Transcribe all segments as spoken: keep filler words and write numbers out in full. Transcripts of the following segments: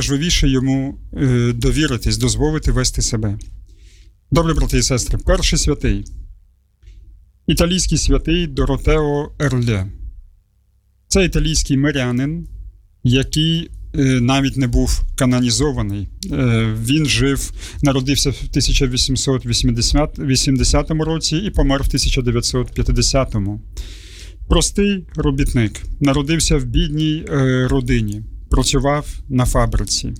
найважливіше йому е, довіритись, дозволити вести себе. Добре, брати і сестри, перший святий. Італійський святий Доротео Ерле. Це італійський мирянин, який е, навіть не був канонізований. Е, він жив, народився в тисяча вісімсот вісімдесятому році і помер в тисяча дев'ятсот п'ятдесятому. Простий робітник, народився в бідній е, родині, працював на фабриці.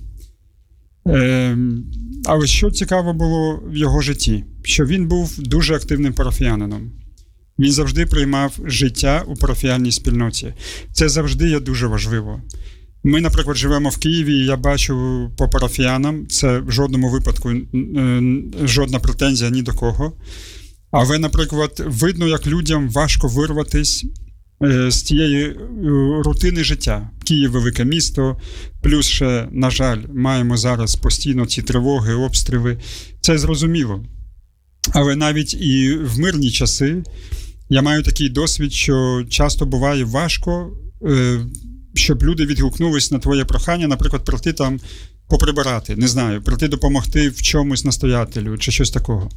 Е, але що цікаво було в його житті? Що він був дуже активним парафіянином. Він завжди приймав життя у парафіяльній спільноті. Це завжди є дуже важливо. Ми, наприклад, живемо в Києві, і я бачу по парафіянам, це в жодному випадку жодна претензія ні до кого. Але, наприклад, видно, як людям важко вирватися з тієї рутини життя. Київ – велике місто, плюс ще, на жаль, маємо зараз постійно ці тривоги, обстріли. Це зрозуміло. Але навіть і в мирні часи я маю такий досвід, що часто буває важко, щоб люди відгукнулись на твоє прохання, наприклад, прийти там поприбирати, не знаю, прийти допомогти в чомусь настоятелю чи щось такого.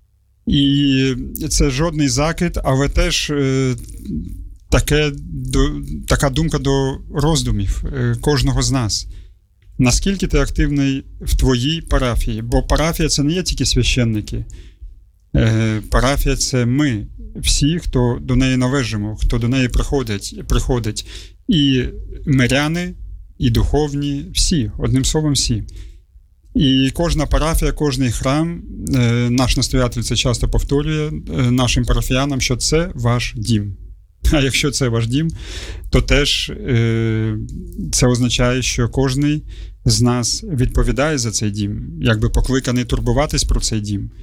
І це жодний закид, але теж е, таке, до, така думка до роздумів е, кожного з нас. Наскільки ти активний в твоїй парафії? Бо парафія – це не є тільки священники. Е, парафія – це ми, всі, хто до неї належимо, хто до неї приходить, приходить. І миряни, і духовні, всі, одним словом всі. І кожна парафія, кожний храм, наш настоятель це часто повторює нашим парафіянам, що це ваш дім. А якщо це ваш дім, то теж це означає, що кожний з нас відповідає за цей дім, якби покликаний турбуватись про цей дім,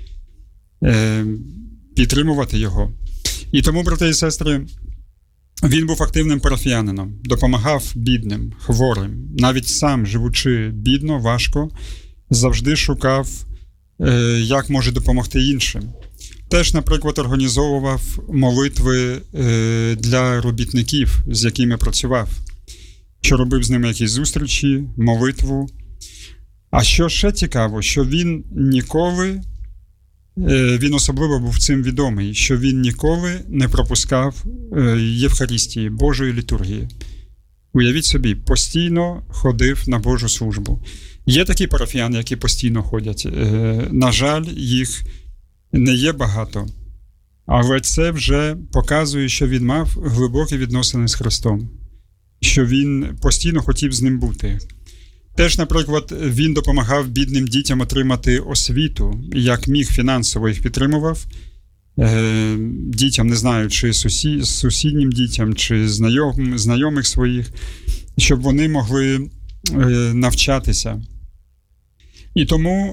підтримувати його. І тому, брати і сестри, він був активним парафіянином, допомагав бідним, хворим, навіть сам, живучи бідно, важко, завжди шукав, як може допомогти іншим. Теж, наприклад, організовував молитви для робітників, з якими працював, що робив з ними якісь зустрічі, молитву. А що ще цікаво, що він ніколи, він особливо був цим відомий, що він ніколи не пропускав Євхаристії, Божої літургії. Уявіть собі, постійно ходив на Божу службу. Є такі парафіяни, які постійно ходять. На жаль, їх не є багато. Але це вже показує, що він мав глибокі відносини з Христом. Що він постійно хотів з ним бути. Теж, наприклад, він допомагав бідним дітям отримати освіту, як міг фінансово їх підтримував. Дітям, не знаю, чи сусід, сусіднім дітям, чи знайом, знайомих своїх, щоб вони могли навчатися. І тому,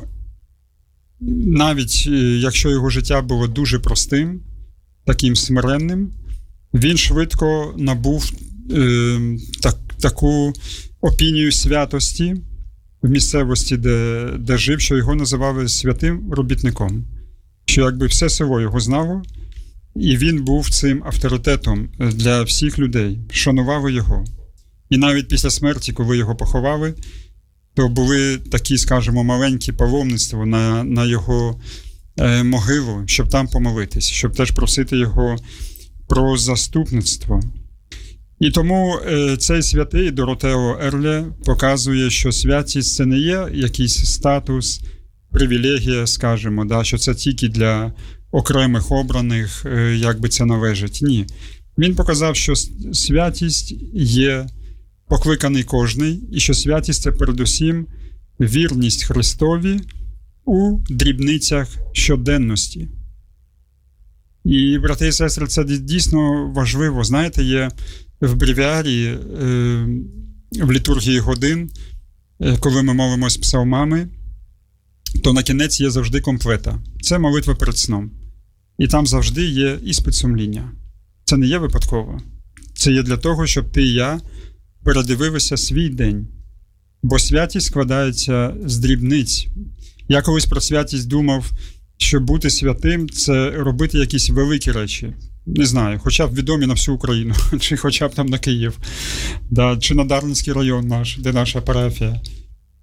навіть якщо його життя було дуже простим, таким смиренним, він швидко набув е, так, таку опінію святості в місцевості, де, де жив, що його називали святим робітником. Що якби все село його знало, і він був цим авторитетом для всіх людей, шанували його. І навіть після смерті, коли його поховали, то були такі, скажімо, маленькі паломництва на, на його е, могилу, щоб там помолитись, щоб теж просити його про заступництво. І тому е, цей святий Доротео Ерле показує, що святість – це не є якийсь статус, привілегія, скажімо, да, що це тільки для окремих обраних, е, як би це належить. Ні. Він показав, що святість є покликаний кожний, і що святість – це передусім вірність Христові у дрібницях щоденності. І, брати і сестри, це дійсно важливо. Знаєте, є в бревіарії, е, в літургії годин, е, коли ми молимось псалмами, то на кінець є завжди комплета. Це молитва перед сном. І там завжди є іспит сумління. Це не є випадково. Це є для того, щоб ти і я передивилися свій день. Бо святість складається з дрібниць. Я колись про святість думав, що бути святим – це робити якісь великі речі. Не знаю, хоча б відомі на всю Україну, чи хоча б там на Київ, да, чи на Дарницький район наш, де наша парафія.